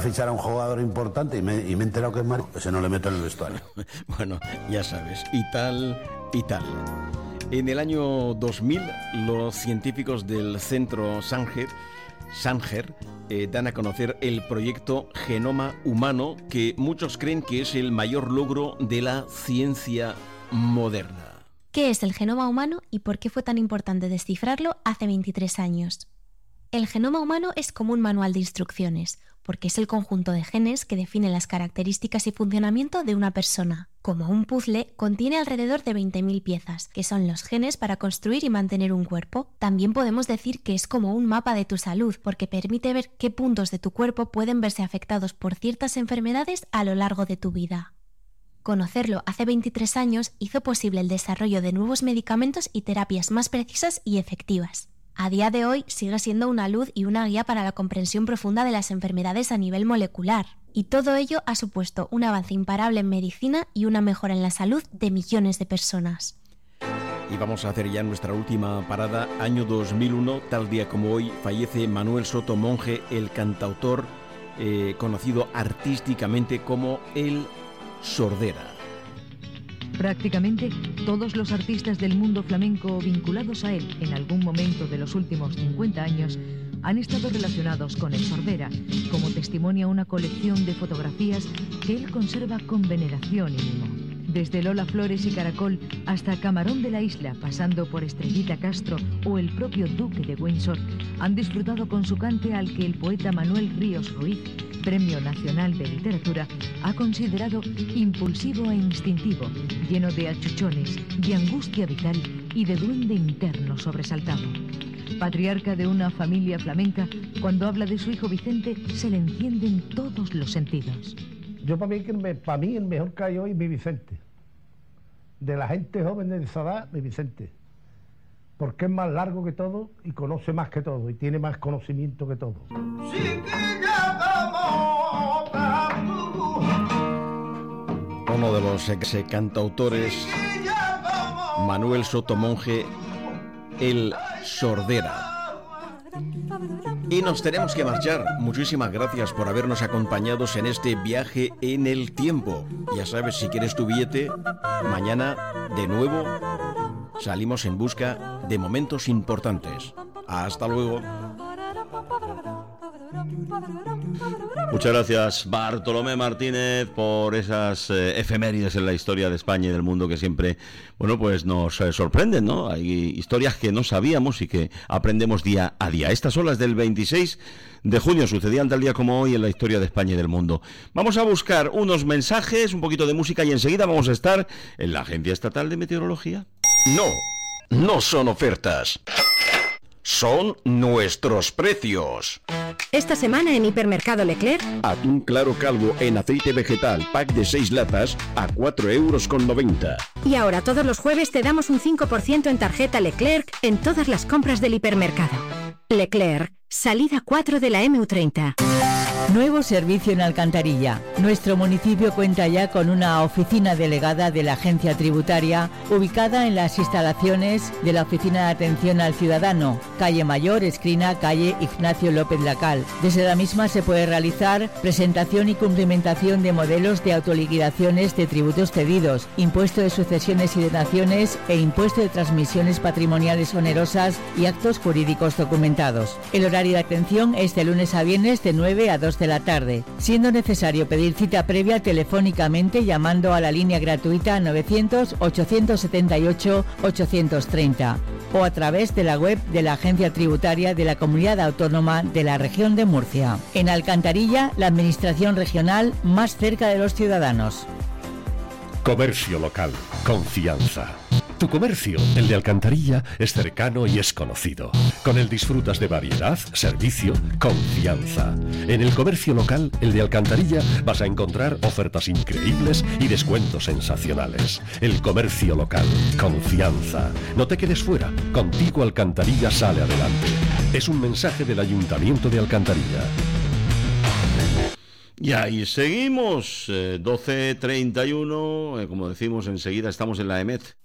fichar a un jugador importante y me he enterado que es Mario, ese no le meto en el vestuario. Bueno, ya sabes, y tal. En el año 2000, los científicos del centro Sanger dan a conocer el proyecto Genoma Humano, que muchos creen que es el mayor logro de la ciencia moderna. ¿Qué es el genoma humano y por qué fue tan importante descifrarlo hace 23 años? El genoma humano es como un manual de instrucciones, porque es el conjunto de genes que define las características y funcionamiento de una persona. Como un puzzle, contiene alrededor de 20.000 piezas, que son los genes para construir y mantener un cuerpo. También podemos decir que es como un mapa de tu salud, porque permite ver qué puntos de tu cuerpo pueden verse afectados por ciertas enfermedades a lo largo de tu vida. Conocerlo hace 23 años hizo posible el desarrollo de nuevos medicamentos y terapias más precisas y efectivas. A día de hoy sigue siendo una luz y una guía para la comprensión profunda de las enfermedades a nivel molecular. Y todo ello ha supuesto un avance imparable en medicina y una mejora en la salud de millones de personas. Y vamos a hacer ya nuestra última parada. Año 2001, tal día como hoy, fallece Manuel Soto Monge, el cantautor conocido artísticamente como el Sordera. Prácticamente todos los artistas del mundo flamenco vinculados a él en algún momento de los últimos 50 años han estado relacionados con el Sordera, como testimonia una colección de fotografías que él conserva con veneración y mimo. Desde Lola Flores y Caracol hasta Camarón de la Isla, pasando por Estrellita Castro o el propio Duque de Windsor, han disfrutado con su cante al que el poeta Manuel Ríos Ruiz, Premio Nacional de Literatura, ha considerado impulsivo e instintivo, lleno de achuchones, de angustia vital y de duende interno sobresaltado. Patriarca de una familia flamenca, cuando habla de su hijo Vicente, se le encienden todos los sentidos. Yo para mí el mejor que hay hoy es mi Vicente. De la gente joven de esa edad, mi Vicente. Porque es más largo que todo y conoce más que todo y tiene más conocimiento que todo. Uno de los ex cantautores, Manuel Soto Monge, el Sordera. Y nos tenemos que marchar. Muchísimas gracias por habernos acompañado en este viaje en el tiempo. Ya sabes, si quieres tu billete, mañana de nuevo salimos en busca de momentos importantes. Hasta luego. Muchas gracias, Bartolomé Martínez, por esas efemérides en la historia de España y del mundo que siempre, bueno, pues nos sorprenden, ¿no? Hay historias que no sabíamos y que aprendemos día a día. Estas son las del 26 de junio, sucedían tal día como hoy en la historia de España y del mundo. Vamos a buscar unos mensajes, un poquito de música y enseguida vamos a estar en la Agencia Estatal de Meteorología. No son ofertas. Son nuestros precios. Esta semana en Hipermercado Leclerc, Atún claro calvo en aceite vegetal, pack de 6 latas a 4,90 €. y ahora todos los jueves te damos un 5% en tarjeta Leclerc en todas las compras del hipermercado. Leclerc, salida 4 de la MU30. Nuevo servicio en Alcantarilla. Nuestro municipio cuenta ya con una oficina delegada de la Agencia Tributaria, ubicada en las instalaciones de la Oficina de Atención al Ciudadano, calle Mayor, esquina calle Ignacio López Lacal. Desde la misma se puede realizar presentación y cumplimentación de modelos de autoliquidaciones de tributos cedidos, impuesto de sucesiones y donaciones e impuesto de transmisiones patrimoniales onerosas y actos jurídicos documentados. El horario de atención es de lunes a viernes de 9 a 2 de la tarde, siendo necesario pedir cita previa telefónicamente llamando a la línea gratuita 900-878-830 o a través de la web de la Agencia Tributaria de la Comunidad Autónoma de la Región de Murcia. En Alcantarilla, la administración regional más cerca de los ciudadanos. Comercio local, confianza. Tu comercio, el de Alcantarilla, es cercano y es conocido. Con él disfrutas de variedad, servicio, confianza. En el comercio local, el de Alcantarilla, vas a encontrar ofertas increíbles y descuentos sensacionales. El comercio local, confianza. No te quedes fuera, contigo Alcantarilla sale adelante. Es un mensaje del Ayuntamiento de Alcantarilla. Y ahí seguimos, 12:31, como decimos, enseguida estamos en la EMET.